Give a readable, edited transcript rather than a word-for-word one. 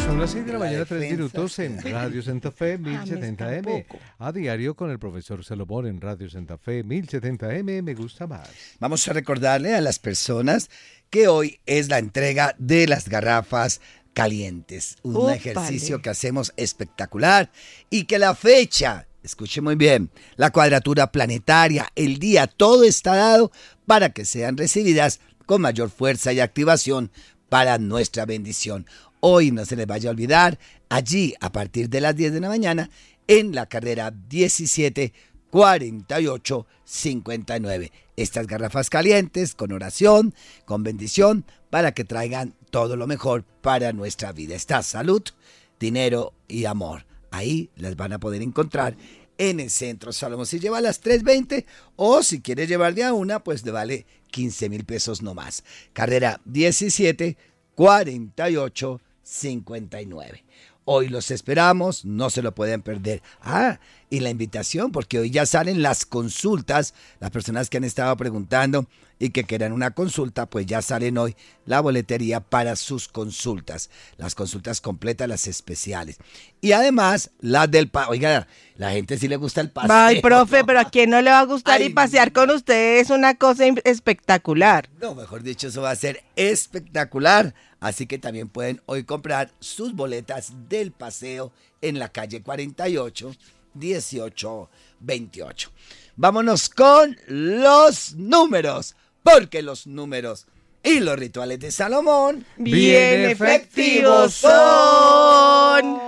Son las 6 de la mañana, 3 defensa. minutos en Radio Santa Fe, 1070M. tampoco. A diario con el profesor Salomón en Radio Santa Fe, 1070M, me gusta más. Vamos a recordarle a las personas que hoy es la entrega de las garrafas calientes. Un ¡Úpale! ejercicio que hacemos espectacular y que la fecha, escuche muy bien, la cuadratura planetaria, el día, todo está dado para que sean recibidas con mayor fuerza y activación para nuestra bendición. Hoy no se les vaya a olvidar, allí a partir de las 10 de la mañana, en la carrera 174859. Estas garrafas calientes con oración, con bendición, para que traigan todo lo mejor para nuestra vida. Está salud, dinero y amor. Ahí las van a poder encontrar en el Centro Salomón. Si lleva las 320 o si quiere llevar de a una, pues le vale 15,000 pesos nomás. Carrera 174859. Hoy los esperamos, no se lo pueden perder. Y la invitación, porque hoy ya salen las consultas, las personas que han estado preguntando y que quieran una consulta, pues ya salen hoy la boletería para sus consultas. Las consultas completas, las especiales. Y además, las del oiga, la gente sí le gusta el paseo. Ay, profe, pero a quién no le va a gustar Ay, y pasear con usted es una cosa espectacular. No, mejor dicho, eso va a ser espectacular. Así que también pueden hoy comprar sus boletas del paseo en la calle 48, 1828. Vámonos con los números, porque los números y los rituales de Salomón Bien efectivos son.